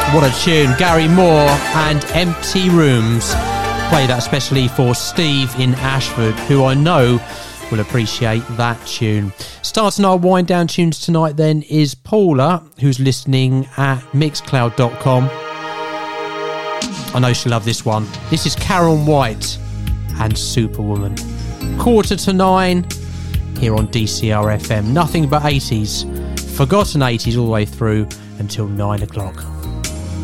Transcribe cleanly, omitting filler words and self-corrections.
What a tune. Gary Moore and Empty Rooms. Play that especially for Steve in Ashford, who I know will appreciate that tune. Starting our wind down tunes tonight then is Paula, who's listening at mixcloud.com. I know she'll love this one. This is Karen White and Superwoman. 8:45 here on DCR FM. Nothing but 80s. Forgotten 80s all the way through until 9 o'clock.